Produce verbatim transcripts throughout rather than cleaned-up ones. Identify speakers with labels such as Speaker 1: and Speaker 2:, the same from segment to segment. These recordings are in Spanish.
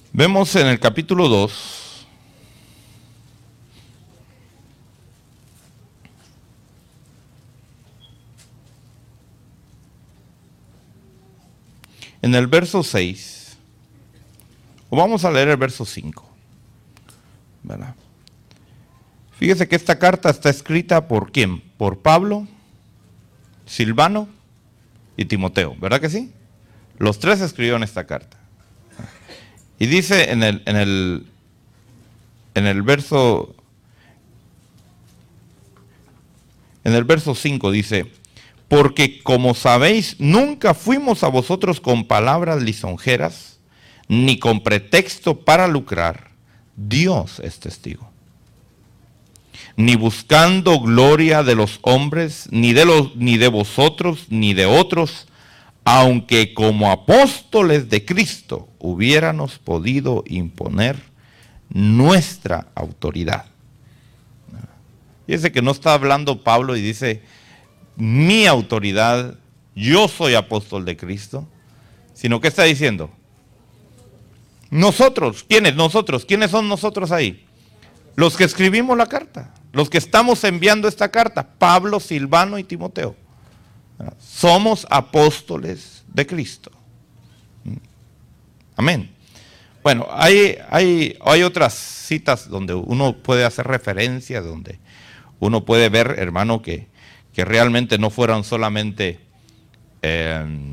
Speaker 1: Vemos en el capítulo dos, en el verso seis, o vamos a leer el verso cinco, ¿verdad? Fíjese que esta carta está escrita por ¿quién? Por Pablo, Silvano y Timoteo, ¿verdad que sí? Los tres escribieron esta carta. Y dice en el, en el, en el verso, en el verso cinco dice, porque como sabéis, nunca fuimos a vosotros con palabras lisonjeras, ni con pretexto para lucrar, Dios es testigo. Ni buscando gloria de los hombres, ni de los, ni de vosotros, ni de otros, aunque como apóstoles de Cristo hubiéramos podido imponer nuestra autoridad. Fíjese que no está hablando Pablo y dice, mi autoridad, yo soy apóstol de Cristo, sino que está diciendo, nosotros, ¿quiénes? Nosotros, ¿quiénes son nosotros ahí? Los que escribimos la carta, los que estamos enviando esta carta, Pablo, Silvano y Timoteo. Somos apóstoles de Cristo. Amén. Bueno, hay, hay, hay otras citas donde uno puede hacer referencia, donde uno puede ver, hermano, que, que realmente no fueron solamente eh,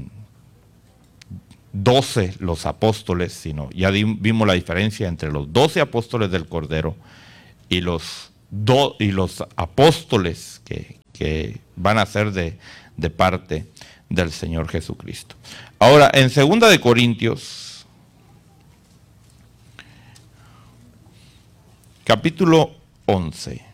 Speaker 1: doce los apóstoles, sino ya di, vimos la diferencia entre los doce apóstoles del Cordero y los, do, y los apóstoles que, que van a ser de, de parte del Señor Jesucristo. Ahora, en segunda de Corintios, capítulo once.